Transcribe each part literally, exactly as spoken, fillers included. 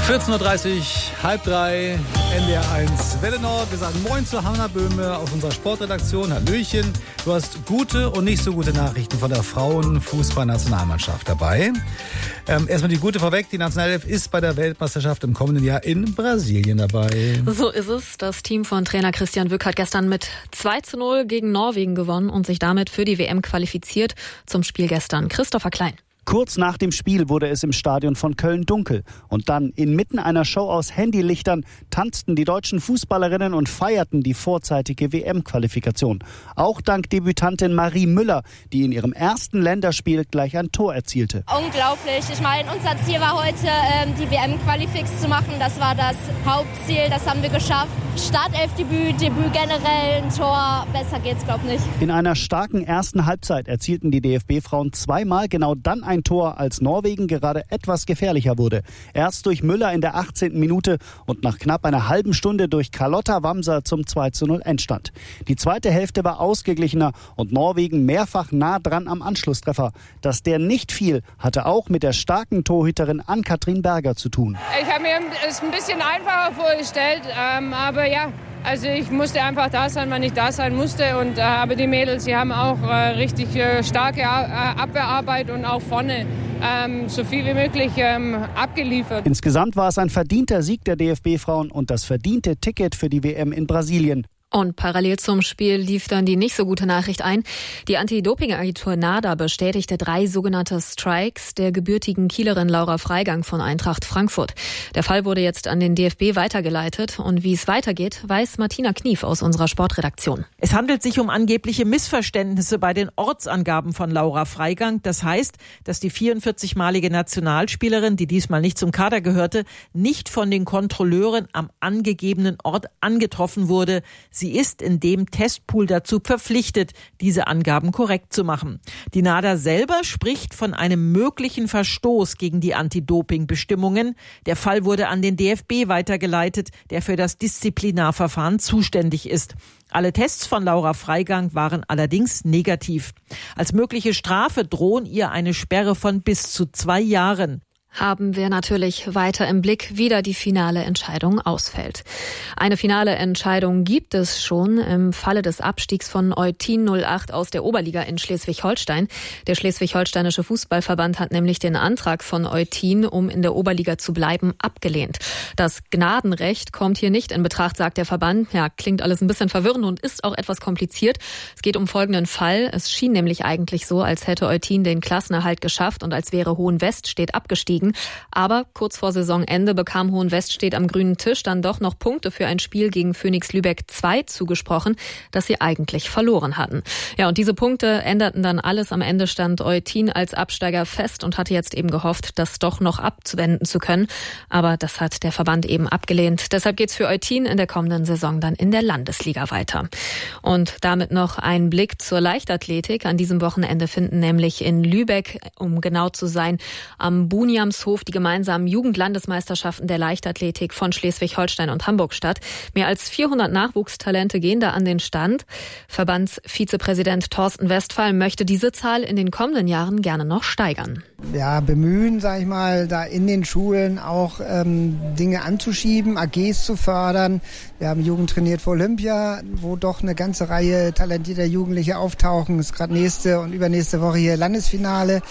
vierzehn Uhr dreißig, halb drei, N D R eins Welle Nord. Wir sagen Moin zu Hanna Böhme aus unserer Sportredaktion. Hallöchen. Du hast gute und nicht so gute Nachrichten von der Frauenfußballnationalmannschaft dabei. Ähm, erstmal die gute vorweg. Die Nationalelf ist bei der Weltmeisterschaft im kommenden Jahr in Brasilien dabei. So ist es. Das Team von Trainer Christian Wück hat gestern mit zwei zu null gegen Norwegen gewonnen und sich damit für die W M qualifiziert. Zum Spiel gestern Christopher Klein. Kurz nach dem Spiel wurde es im Stadion von Köln dunkel. Und dann, inmitten einer Show aus Handylichtern, tanzten die deutschen Fußballerinnen und feierten die vorzeitige W M-Qualifikation. Auch dank Debütantin Marie Müller, die in ihrem ersten Länderspiel gleich ein Tor erzielte. Unglaublich. Ich meine, unser Ziel war heute, die W M-Qualifix zu machen. Das war das Hauptziel, das haben wir geschafft. Startelfdebüt, Debüt generell, ein Tor. Besser geht's, glaub nicht. In einer starken ersten Halbzeit erzielten die D F B-Frauen zweimal genau dann ein Tor, als Norwegen gerade etwas gefährlicher wurde. Erst durch Müller in der achtzehnten Minute und nach knapp einer halben Stunde durch Carlotta Wamser zum zwei zu null Endstand. Die zweite Hälfte war ausgeglichener und Norwegen mehrfach nah dran am Anschlusstreffer. Dass der nicht fiel, hatte auch mit der starken Torhüterin Ann-Kathrin Berger zu tun. Ich habe mir es ein bisschen einfacher vorgestellt, ähm, aber ja, also ich musste einfach da sein, wann ich da sein musste. Und, äh, aber die Mädels, die haben auch äh, richtig äh, starke äh, Abwehrarbeit und auch vorne ähm, so viel wie möglich ähm, abgeliefert. Insgesamt war es ein verdienter Sieg der D F B-Frauen und das verdiente Ticket für die W M in Brasilien. Und parallel zum Spiel lief dann die nicht so gute Nachricht ein. Die Anti-Doping-Agentur NADA bestätigte drei sogenannte Strikes der gebürtigen Kielerin Laura Freigang von Eintracht Frankfurt. Der Fall wurde jetzt an den D F B weitergeleitet. Und wie es weitergeht, weiß Martina Knief aus unserer Sportredaktion. Es handelt sich um angebliche Missverständnisse bei den Ortsangaben von Laura Freigang. Das heißt, dass die vierundvierzigmalige Nationalspielerin, die diesmal nicht zum Kader gehörte, nicht von den Kontrolleuren am angegebenen Ort angetroffen wurde. Sie ist in dem Testpool dazu verpflichtet, diese Angaben korrekt zu machen. Die NADA selber spricht von einem möglichen Verstoß gegen die Anti-Doping-Bestimmungen. Der Fall wurde an den D F B weitergeleitet, der für das Disziplinarverfahren zuständig ist. Alle Tests von Laura Freigang waren allerdings negativ. Als mögliche Strafe drohen ihr eine Sperre von bis zu zwei Jahren. Haben wir natürlich weiter im Blick, wie da die finale Entscheidung ausfällt. Eine finale Entscheidung gibt es schon im Falle des Abstiegs von Eutin null acht aus der Oberliga in Schleswig-Holstein. Der Schleswig-Holsteinische Fußballverband hat nämlich den Antrag von Eutin, um in der Oberliga zu bleiben, abgelehnt. Das Gnadenrecht kommt hier nicht in Betracht, sagt der Verband. Ja, klingt alles ein bisschen verwirrend und ist auch etwas kompliziert. Es geht um folgenden Fall. Es schien nämlich eigentlich so, als hätte Eutin den Klassenerhalt geschafft und als wäre Hohenwestedt abgestiegen. Aber kurz vor Saisonende bekam Hohenwestedt am grünen Tisch dann doch noch Punkte für ein Spiel gegen Phoenix Lübeck zwei zugesprochen, das sie eigentlich verloren hatten. Ja, und diese Punkte änderten dann alles. Am Ende stand Eutin als Absteiger fest und hatte jetzt eben gehofft, das doch noch abzuwenden zu können. Aber das hat der Verband eben abgelehnt. Deshalb geht's für Eutin in der kommenden Saison dann in der Landesliga weiter. Und damit noch ein Blick zur Leichtathletik. An diesem Wochenende finden nämlich in Lübeck, um genau zu sein, am Buniam Hof die gemeinsamen Jugendlandesmeisterschaften der Leichtathletik von Schleswig-Holstein und Hamburg statt. Mehr als vierhundert Nachwuchstalente gehen da an den Stand. Verbandsvizepräsident Thorsten Westphal möchte diese Zahl in den kommenden Jahren gerne noch steigern. Ja, bemühen, sag ich mal, da in den Schulen auch ähm, Dinge anzuschieben, A Gs zu fördern. Wir haben Jugend trainiert für Olympia, wo doch eine ganze Reihe talentierter Jugendliche auftauchen. Es ist gerade nächste und übernächste Woche hier Landesfinale.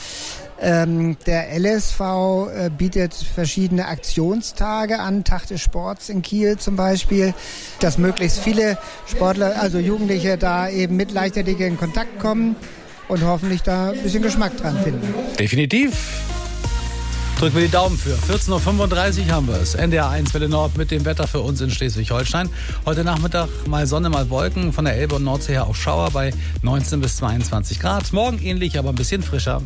Ähm, der L S V äh, bietet verschiedene Aktionstage an, Tag des Sports in Kiel zum Beispiel, dass möglichst viele Sportler, also Jugendliche, da eben mit Leichtathletik in Kontakt kommen und hoffentlich da ein bisschen Geschmack dran finden. Definitiv. Drücken wir die Daumen für. vierzehn Uhr fünfunddreißig haben wir es. N D R eins Welle Nord mit dem Wetter für uns in Schleswig-Holstein. Heute Nachmittag mal Sonne, mal Wolken. Von der Elbe und Nordsee her auch Schauer bei neunzehn bis zweiundzwanzig Grad. Morgen ähnlich, aber ein bisschen frischer.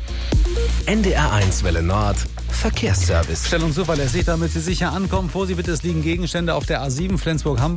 N D R eins Welle Nord Verkehrsservice. Stellung zuverlässig, damit Sie sicher ankommen. Vorsicht bitte, es liegen Gegenstände auf der A sieben Flensburg-Hamburg.